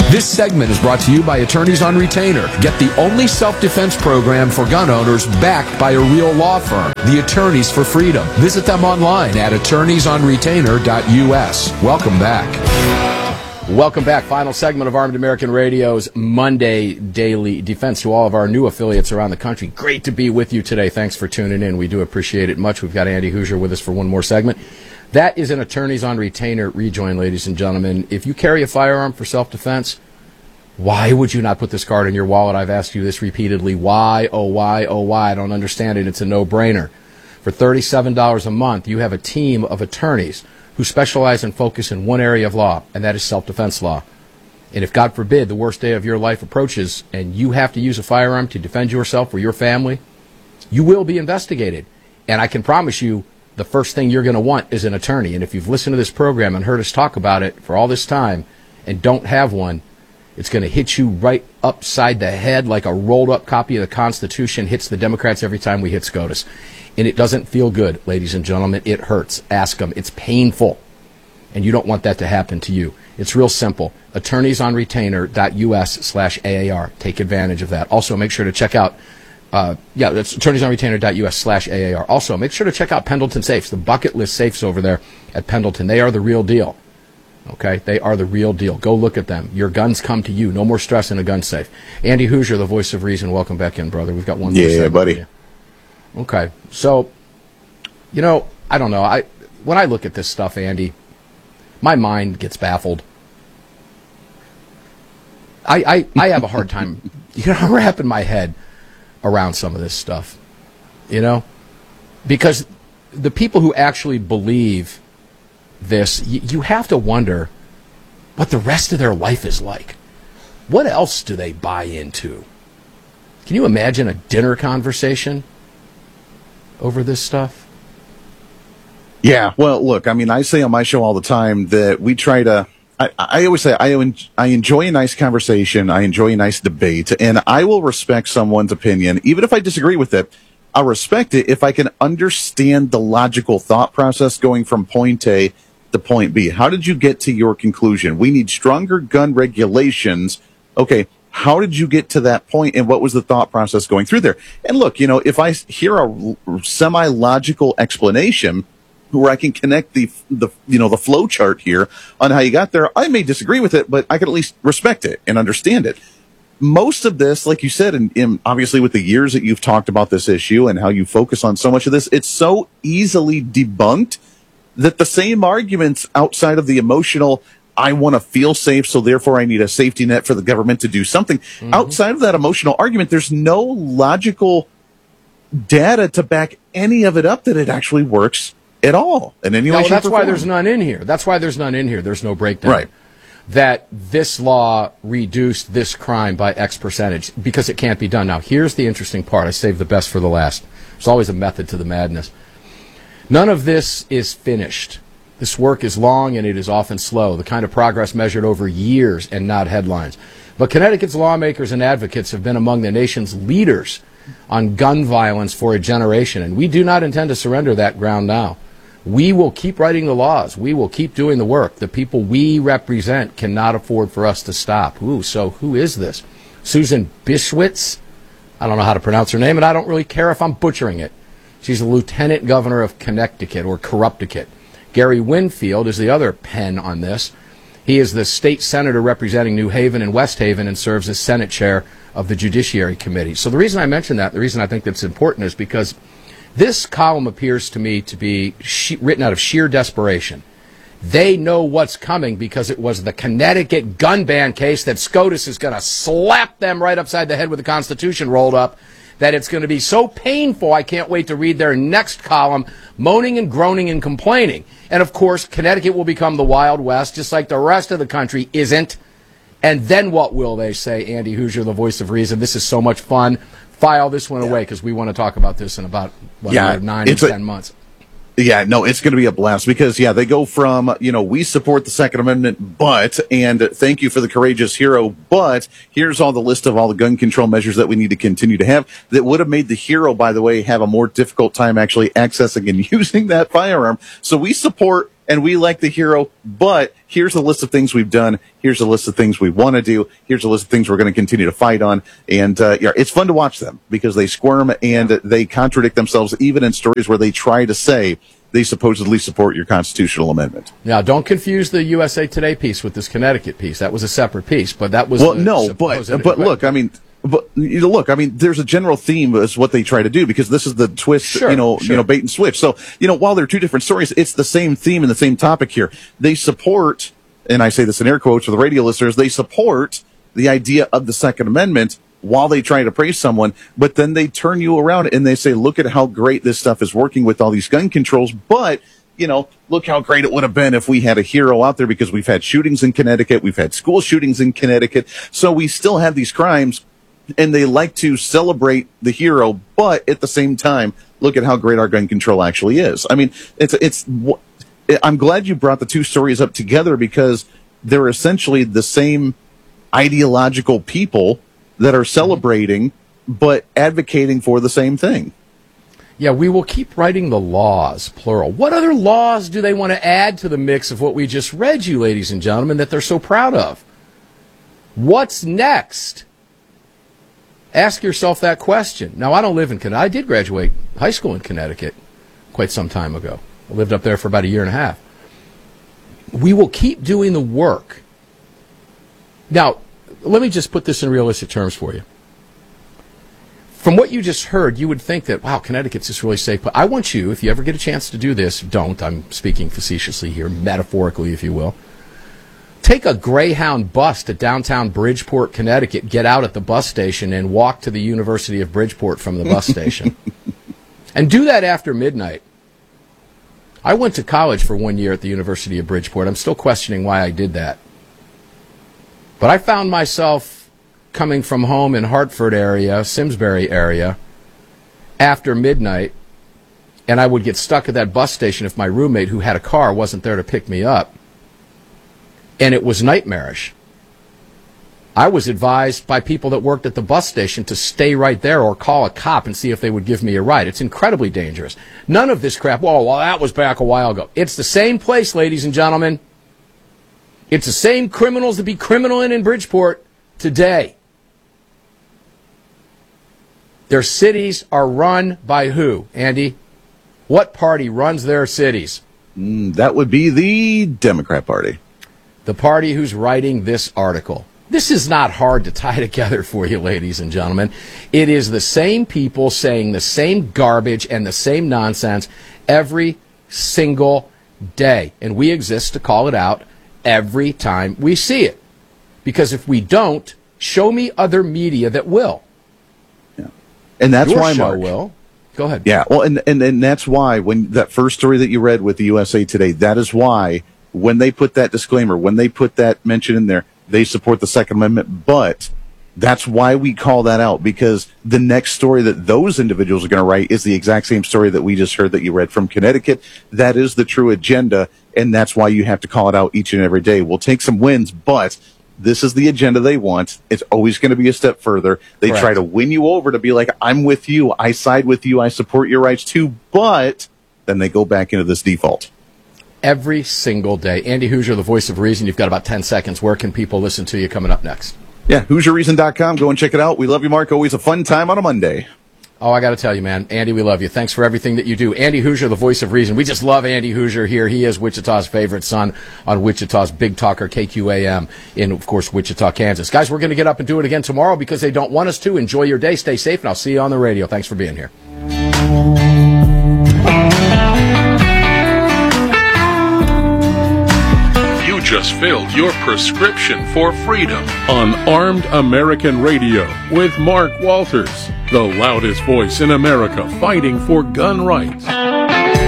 This segment is brought to you by Attorneys on Retainer. Get the only self-defense program for gun owners backed by a real law firm, the Attorneys for Freedom. Visit them online at attorneysonretainer.us. Welcome back. Welcome back. Final segment of Armed American Radio's Monday Daily Defense to all of our new affiliates around the country. Great to be with you today. Thanks for tuning in. We do appreciate it much. We've got Andy Hoosier with us for one more segment. That is an Attorneys on Retainer rejoin, ladies and gentlemen. If you carry a firearm for self-defense, why would you not put this card in your wallet? I've asked you this repeatedly. Why, oh, why, oh, why? I don't understand it. It's a no-brainer. For $37 a month, you have a team of attorneys who specialize and focus in one area of law, and that is self-defense law. And if, God forbid, the worst day of your life approaches and you have to use a firearm to defend yourself or your family, you will be investigated. And I can promise you, the first thing you're going to want is an attorney. And if you've listened to this program and heard us talk about it for all this time and don't have one, it's going to hit you right upside the head like a rolled-up copy of the Constitution hits the Democrats every time we hit SCOTUS. And it doesn't feel good, ladies and gentlemen. It hurts. Ask them. It's painful. And you don't want that to happen to you. It's real simple. attorneysonretainer.us/AAR. Take advantage of that. Also, make sure to check out that's attorneysonretainer.us/AAR. Also, make sure to check out Pendleton Safes, the bucket list safes over there at Pendleton. They are the real deal. Okay? They are the real deal. Go look at them. Your guns come to you. No more stress in a gun safe. Andy Hoosier, the voice of reason. Welcome back in, brother. We've got one more Yeah, buddy. Okay. So, I don't know. When I look at this stuff, Andy, my mind gets baffled. I have a hard time, wrapping my head around some of this stuff, because the people who actually believe this, you have to wonder what the rest of their life is like. What else do they buy into? Can you imagine a dinner conversation over this stuff? Yeah, well, look, I say on my show all the time that we try to, I always say I enjoy a nice conversation, I enjoy a nice debate, and I will respect someone's opinion, even if I disagree with it. I'll respect it if I can understand the logical thought process going from point A to point B. How did you get to your conclusion? We need stronger gun regulations. Okay, how did you get to that point, and what was the thought process going through there? And look, if I hear a semi-logical explanation where I can connect the flow chart here on how you got there, I may disagree with it, but I can at least respect it and understand it. Most of this, like you said, and obviously with the years that you've talked about this issue and how you focus on so much of this, it's so easily debunked that the same arguments outside of the emotional, I want to feel safe, so therefore I need a safety net for the government to do something. Mm-hmm. Outside of that emotional argument, there's no logical data to back any of it up that it actually works at all. And that's why there's none in here. That's why there's none in here. There's no breakdown. Right. That this law reduced this crime by X percentage, because it can't be done. Now, here's the interesting part. I saved the best for the last. There's always a method to the madness. None of this is finished. This work is long and it is often slow, the kind of progress measured over years and not headlines. But Connecticut's lawmakers and advocates have been among the nation's leaders on gun violence for a generation, and we do not intend to surrender that ground now. We will keep writing the laws. We will keep doing the work. The people we represent cannot afford for us to stop. So who is this? Susan Bishwitz? I don't know how to pronounce her name, and I don't really care if I'm butchering it. She's the lieutenant governor of Connecticut, or Corrupticut. Gary Winfield is the other pen on this. He is the state senator representing New Haven and West Haven and serves as Senate chair of the Judiciary Committee. So the reason I mention that, the reason I think that's important, is because this column appears to me to be written out of sheer desperation. They know what's coming because it was the Connecticut gun ban case that SCOTUS is going to slap them right upside the head with the Constitution rolled up, that it's going to be so painful I can't wait to read their next column, moaning and groaning and complaining. And, of course, Connecticut will become the Wild West, just like the rest of the country isn't. And then what will they say? Andy Hoosier, the voice of reason. This is so much fun. File this one away, because we want to talk about this in about 9 to 10 months. Yeah, no, it's going to be a blast because, they go from, we support the Second Amendment, and thank you for the courageous hero, but here's all the list of all the gun control measures that we need to continue to have that would have made the hero, by the way, have a more difficult time actually accessing and using that firearm. So we support and we like the hero, but here's a list of things we've done. Here's a list of things we want to do. Here's a list of things we're going to continue to fight on. And it's fun to watch them because they squirm and they contradict themselves, even in stories where they try to say they supposedly support your constitutional amendment. Now, don't confuse the USA Today piece with this Connecticut piece. That was a separate piece, but that was but look, I mean. But look, I mean, there's a general theme as what they try to do because this is the twist, Sure. Bait and switch. So, while they're two different stories, it's the same theme and the same topic here. They support, and I say this in air quotes for the radio listeners, they support the idea of the Second Amendment while they try to praise someone, but then they turn you around and they say, look at how great this stuff is working with all these gun controls, but look how great it would have been if we had a hero out there because we've had shootings in Connecticut, we've had school shootings in Connecticut, so we still have these crimes. And they like to celebrate the hero, but at the same time, look at how great our gun control actually is. I mean, I'm glad you brought the two stories up together because they're essentially the same ideological people that are celebrating, but advocating for the same thing. Yeah, we will keep writing the laws, plural. What other laws do they want to add to the mix of what we just read you, ladies and gentlemen, that they're so proud of? What's next? Ask yourself that question. Now, I don't live in Connecticut. I did graduate high school in Connecticut quite some time ago. I lived up there for about a year and a half. We will keep doing the work. Now, let me just put this in realistic terms for you. From what you just heard, you would think that, wow, Connecticut's just really safe. But I want you, if you ever get a chance to do this, don't. I'm speaking facetiously here, metaphorically, if you will. Take a Greyhound bus to downtown Bridgeport, Connecticut, get out at the bus station, and walk to the University of Bridgeport from the bus station. And do that after midnight. I went to college for 1 year at the University of Bridgeport. I'm still questioning why I did that. But I found myself coming from home in Hartford area, Simsbury area, after midnight, and I would get stuck at that bus station if my roommate, who had a car, wasn't there to pick me up. And it was nightmarish. I was advised by people that worked at the bus station to stay right there or call a cop and see if they would give me a ride. It's incredibly dangerous. None of this crap, well, that was back a while ago. It's the same place, ladies and gentlemen. It's the same criminals that be criminaling in Bridgeport today. Their cities are run by who, Andy? What party runs their cities? That would be the Democrat Party. The party who's writing this article. This is not hard to tie together for you, ladies and gentlemen. It is the same people saying the same garbage and the same nonsense every single day. And we exist to call it out every time we see it. Because if we don't, show me other media that will. Yeah. And that's Your why, show Mark. will. Go ahead. Yeah, well, and that's why when that first story that you read with the USA Today, that is why when they put that disclaimer, when they put that mention in there, they support the Second Amendment. But that's why we call that out, because the next story that those individuals are going to write is the exact same story that we just heard that you read from Connecticut. That is the true agenda, and that's why you have to call it out each and every day. We'll take some wins, but this is the agenda they want. It's always going to be a step further. They Correct. try to win you over to be like, I'm with you, I side with you, I support your rights too, but then they go back into this default. Every single day. Andy Hoosier, the voice of reason. You've got about 10 seconds. Where can people listen to you coming up next? Yeah, HoosierReason.com. Go and check it out. We love you, Mark. Always a fun time on a Monday. Oh, I got to tell you, man. Andy, we love you. Thanks for everything that you do. Andy Hoosier, the voice of reason. We just love Andy Hoosier here. He is Wichita's favorite son on Wichita's Big Talker KQAM in, of course, Wichita, Kansas. Guys, we're going to get up and do it again tomorrow because they don't want us to. Enjoy your day. Stay safe, and I'll see you on the radio. Thanks for being here. You just filled your prescription for freedom on Armed American Radio with Mark Walters, the loudest voice in America fighting for gun rights.